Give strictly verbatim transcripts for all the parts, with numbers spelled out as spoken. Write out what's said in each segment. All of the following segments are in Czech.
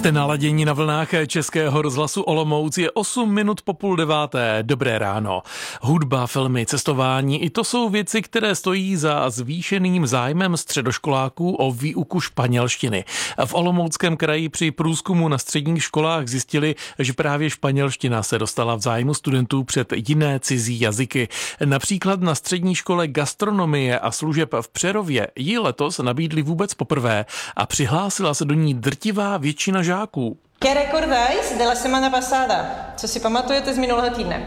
Jste naladěni na vlnách Českého rozhlasu Olomouc, je osm minut po půl deváté. Dobré ráno. Hudba, filmy, cestování, i to jsou věci, které stojí za zvýšeným zájmem středoškoláků o výuku španělštiny. V Olomouckém kraji při průzkumu na středních školách zjistili, že právě španělština se dostala v zájmu studentů před jiné cizí jazyky. Například na střední škole gastronomie a služeb v Přerově ji letos nabídli vůbec poprvé a přihlásila se do ní drtivá většina žáků. ¿Qué recordáis de la semana pasada? Co si pamatujete z minulého týdne?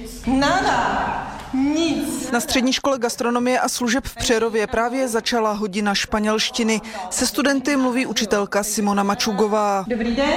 Nada. Nic. Na střední škole gastronomie a služeb v Přerově právě začala hodina španělštiny. Se studenty mluví učitelka Simona Mačugová. Dobrý den.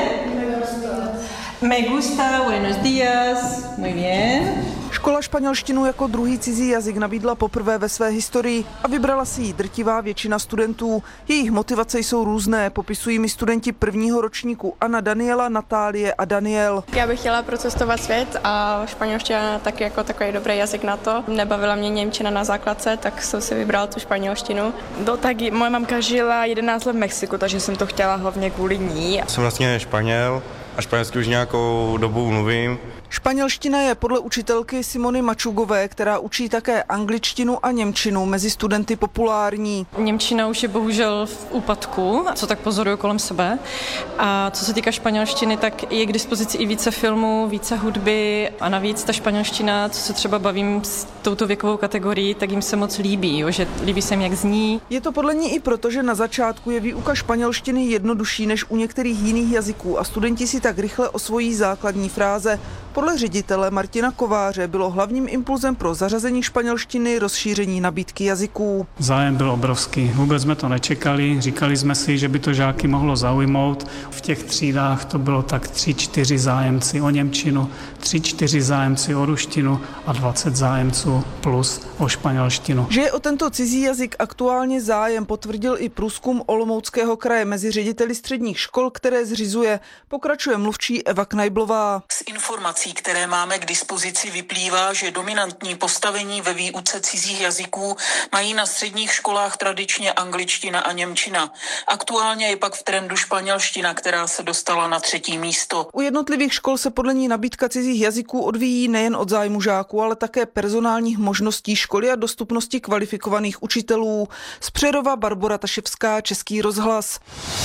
Me gusta, buenos días. Muy bien. Škola španělštinu jako druhý cizí jazyk nabídla poprvé ve své historii a vybrala si ji drtivá většina studentů. Jejich motivace jsou různé, popisují mi studenti prvního ročníku Anna, Daniela, Natálie a Daniel. Já bych chtěla procestovat svět a španělština taky jako takový dobrý jazyk na to. Nebavila mě němčina na základce, tak jsem si vybrala tu španělštinu. No tak moje mamka žila jedenáct let v Mexiku, takže jsem to chtěla hlavně kvůli ní. Jsem vlastně Španěl a španělsky už nějakou dobu mluvím. Španělština je podle učitelky Simony Mačugové, která učí také angličtinu a němčinu, mezi studenty populární. Němčina už je bohužel v úpadku, co tak pozoruju kolem sebe. A co se týká španělštiny, tak je k dispozici i více filmů, více hudby a navíc ta španělština, co se třeba bavím s touto věkovou kategorií, tak jim se moc líbí, jo, že líbí se jim, jak zní. Je to podle ní i proto, že na začátku je výuka španělštiny jednodušší než u některých jiných jazyků a studenti si tak rychle osvojí základní fráze. Podle ředitele Martina Kováře bylo hlavním impulzem pro zařazení španělštiny rozšíření nabídky jazyků. Zájem byl obrovský, vůbec jsme to nečekali, říkali jsme si, že by to žáky mohlo zaujmout. V těch třídách to bylo tak tři, čtyři zájemci o němčinu, tři, čtyři zájemci o ruštinu a dvacet zájemců plus o španělštinu. Že je o tento cizí jazyk aktuálně zájem, potvrdil i průzkum Olomouckého kraje mezi řediteli středních škol, které zřizuje. Pokračuje mluvčí Eva Knajblová. Z informací, které máme k dispozici, vyplývá, že dominantní postavení ve výuce cizích jazyků mají na středních školách tradičně angličtina a němčina. Aktuálně je pak v trendu španělština, která se dostala na třetí místo. U jednotlivých škol se podle ní nabídka cizích jazyků odvíjí nejen od zájmu žáků, ale také personálních možností školy a dostupnosti kvalifikovaných učitelů. Z Přerova Barbora Taševská, Český rozhlas.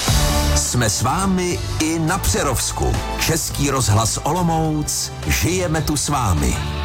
Jsme s vámi i na Přerovsku. Český rozhlas Olomouc. Žijeme tu s vámi.